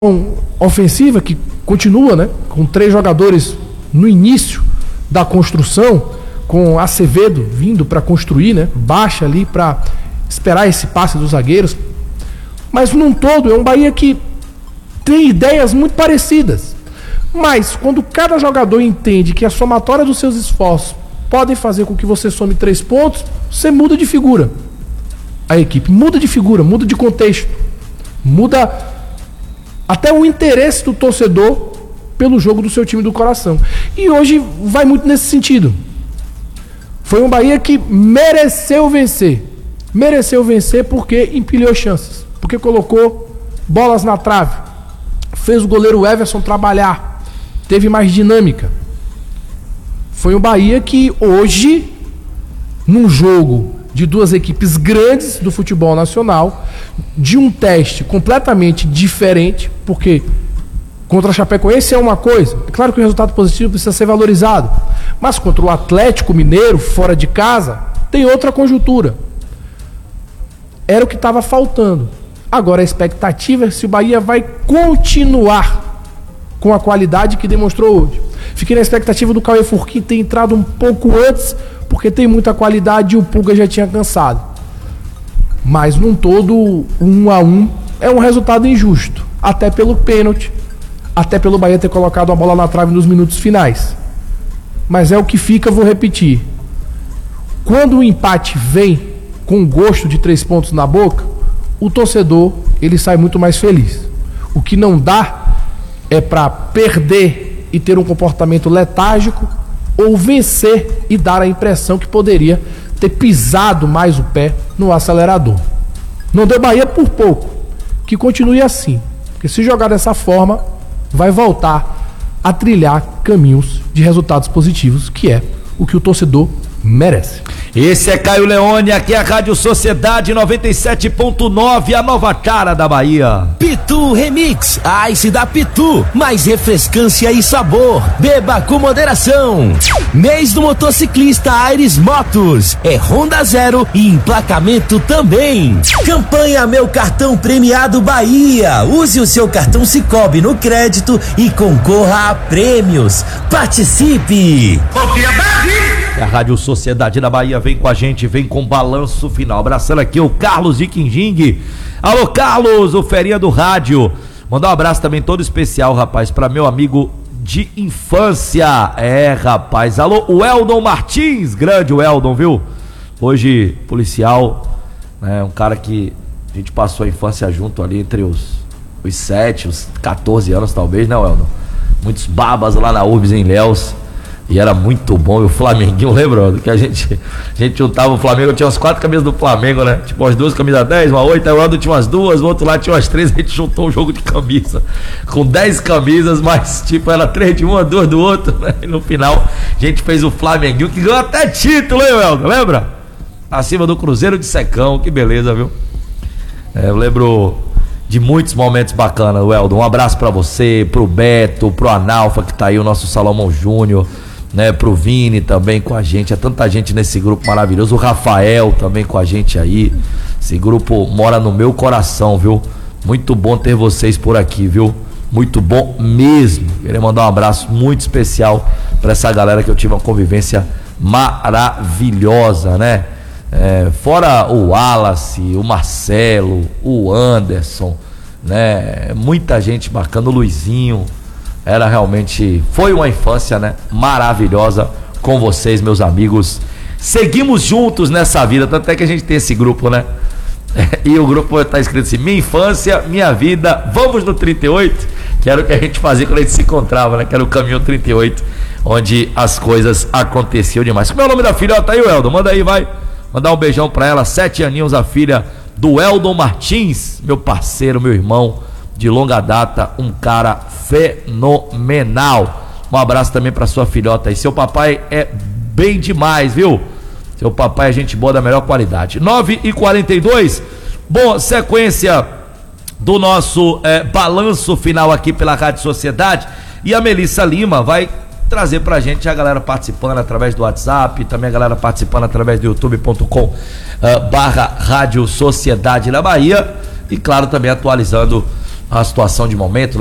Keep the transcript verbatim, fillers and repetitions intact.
ofensiva que continua, né, com três jogadores no início da construção, com Acevedo vindo para construir, né, baixa ali para esperar esse passe dos zagueiros. Mas num todo é um Bahia que tem ideias muito parecidas. Mas quando cada jogador entende que a somatória dos seus esforços podem fazer com que você some três pontos, você muda de figura. A equipe muda de figura, muda de contexto, muda até o interesse do torcedor pelo jogo do seu time do coração. E hoje vai muito nesse sentido. Foi um Bahia que mereceu vencer. Mereceu vencer porque empilhou chances, porque colocou bolas na trave, fez o goleiro Everson trabalhar, teve mais dinâmica. Foi um Bahia que hoje, num jogo de duas equipes grandes do futebol nacional, de um teste completamente diferente, porque contra a Chapecoense é uma coisa, é claro que o resultado positivo precisa ser valorizado, mas contra o Atlético Mineiro, fora de casa, tem outra conjuntura. Era o que estava faltando. Agora a expectativa é se o Bahia vai continuar com a qualidade que demonstrou hoje. Fiquei na expectativa do Cauê Furquim ter entrado um pouco antes, porque tem muita qualidade e o Pulga já tinha cansado. Mas num todo, um a um é um resultado injusto, até pelo pênalti, até pelo Bahia ter colocado a bola na trave nos minutos finais. Mas é o que fica, vou repetir. Quando o empate vem com gosto de três pontos na boca, o torcedor ele sai muito mais feliz. O que não dá é para perder e ter um comportamento letárgico, ou vencer e dar a impressão que poderia ter pisado mais o pé no acelerador. Não deu Bahia por pouco. Que continue assim, porque se jogar dessa forma, vai voltar a trilhar caminhos de resultados positivos, que é o que o torcedor merece. Esse é Caio Leone, aqui é a Rádio Sociedade noventa e sete ponto nove, a nova cara da Bahia. Pitu Remix, Ice da Pitu, mais refrescância e sabor, beba com moderação. Mês do motociclista Aires Motos, é Honda Zero e emplacamento também. Campanha Meu Cartão Premiado Bahia, use o seu cartão Sicoob no crédito e concorra a prêmios. Participe! A Rádio Sociedade da Bahia vem com a gente, vem com balanço final. Abraçando aqui o Carlos de Quinjing. Alô, Carlos, o Ferinha do Rádio. Mandar um abraço também todo especial, rapaz, para meu amigo de infância. É, rapaz. Alô, o Eldon Martins, grande o Eldon, viu? Hoje, policial, né? Um cara que a gente passou a infância junto ali entre os, os sete, os quatorze anos, talvez, né, Eldon? Muitos babas lá na Urbs em Ilhéus. E era muito bom, e o Flamenguinho, lembra? Que a gente, a gente juntava o Flamengo, tinha umas quatro camisas do Flamengo, né? Tipo, umas duas camisas dez, uma oito, aí o lado tinha umas duas, o outro lado tinha umas três, a gente juntou um jogo de camisa, com dez camisas, mas tipo, era três de uma, duas do outro, né? E no final, a gente fez o Flamenguinho, que ganhou até título, hein, Welder? Lembra? Acima do Cruzeiro de Secão, que beleza, viu? É, eu lembro de muitos momentos bacanas, Welder. Um abraço pra você, pro Beto, pro Analfa, que tá aí, o nosso Salomão Júnior, né, pro Vini também com a gente, é tanta gente nesse grupo maravilhoso, o Rafael também com a gente aí, esse grupo mora no meu coração, viu? Muito bom ter vocês por aqui, viu? Muito bom mesmo. Queria mandar um abraço muito especial pra essa galera que eu tive uma convivência maravilhosa, né? É, fora o Wallace, o Marcelo, o Anderson, né? Muita gente bacana, o Luizinho. Era realmente, foi uma infância, né, maravilhosa com vocês, meus amigos. Seguimos juntos nessa vida, tanto é que a gente tem esse grupo, né? E o grupo tá escrito assim: minha infância, minha vida, vamos no trinta e oito, que era o que a gente fazia quando a gente se encontrava, né? Que era o caminho trinta e oito, onde as coisas aconteciam demais. Como é o nome da filhota aí, o Eldon? Manda aí, vai. Mandar um beijão pra ela, sete aninhos, a filha do Eldon Martins, meu parceiro, meu irmão de longa data, um cara fenomenal. Um abraço também pra sua filhota aí. Seu papai é bem demais, viu? Seu papai é gente boa da melhor qualidade. nove e quarenta e dois. Bom, sequência do nosso é, balanço final aqui pela Rádio Sociedade. E a Melissa Lima vai trazer pra gente a galera participando através do WhatsApp, também a galera participando através do youtube ponto com uh, barra Rádio Sociedade da Bahia. E claro, também atualizando a situação de momento